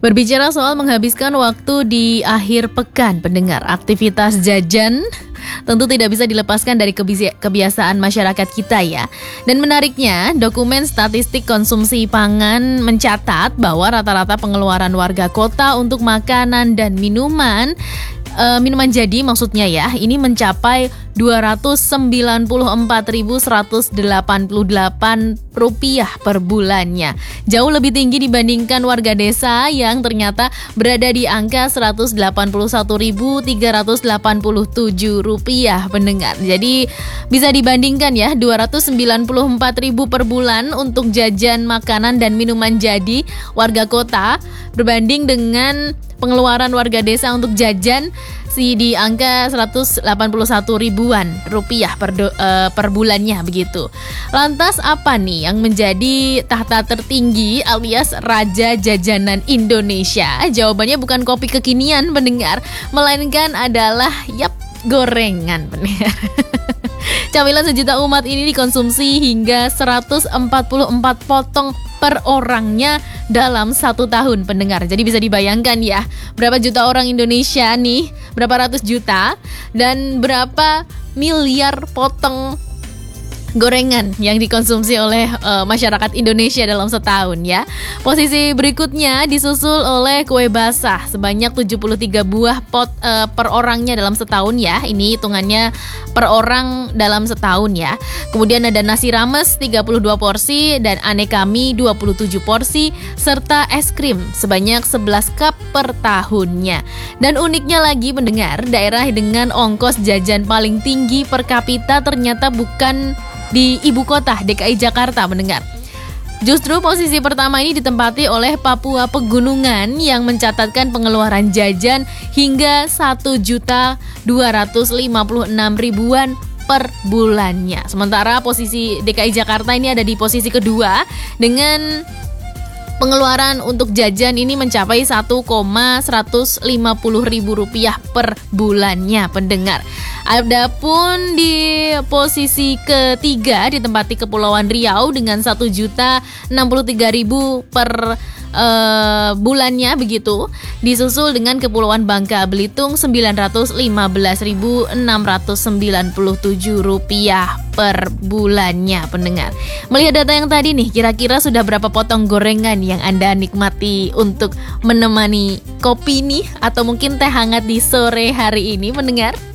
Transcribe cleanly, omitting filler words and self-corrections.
Berbicara soal menghabiskan waktu di akhir pekan, pendengar, aktivitas jajan tentu tidak bisa dilepaskan dari kebiasaan masyarakat kita ya. Dan menariknya, dokumen statistik konsumsi pangan mencatat bahwa rata-rata pengeluaran warga kota untuk makanan dan minuman jadi maksudnya ya, ini mencapai Rp294.188 per bulannya. Jauh lebih tinggi dibandingkan warga desa yang ternyata berada di angka Rp181.387 pendengar. Jadi bisa dibandingkan ya, Rp294.000 per bulan untuk jajan makanan dan minuman jadi warga kota berbanding dengan pengeluaran warga desa untuk jajan di angka 181 ribuan rupiah per bulannya begitu. Lantas apa nih yang menjadi tahta tertinggi alias raja jajanan Indonesia? Jawabannya bukan kopi kekinian pendengar, melainkan adalah gorengan pendengar. Camilan sejuta umat ini dikonsumsi hingga 144 potong per orangnya dalam 1 tahun pendengar. Jadi bisa dibayangkan ya, berapa juta orang Indonesia nih, berapa ratus juta dan berapa miliar potong gorengan yang dikonsumsi oleh masyarakat Indonesia dalam setahun ya. Posisi berikutnya disusul oleh kue basah sebanyak 73 buah pot per orangnya dalam setahun ya. Ini hitungannya per orang dalam setahun ya. Kemudian ada nasi rames 32 porsi dan aneka mie 27 porsi serta es krim sebanyak 11 cup per tahunnya. Dan uniknya lagi mendengar, daerah dengan ongkos jajan paling tinggi per kapita ternyata bukan di ibu kota DKI Jakarta mendengar. Justru posisi pertama ini ditempati oleh Papua Pegunungan yang mencatatkan pengeluaran jajan hingga 1.256.000-an per bulannya. Sementara posisi DKI Jakarta ini ada di posisi kedua dengan pengeluaran untuk jajan ini mencapai Rp1.150.000 per bulannya pendengar. Adapun di posisi ketiga ditempati Kepulauan Riau dengan Rp1.063.000 per bulannya begitu. Disusul dengan Kepulauan Bangka Belitung Rp915.697 per bulannya pendengar. Melihat data yang tadi nih, kira-kira sudah berapa potong gorengan yang Anda nikmati untuk menemani kopi nih atau mungkin teh hangat di sore hari ini pendengar?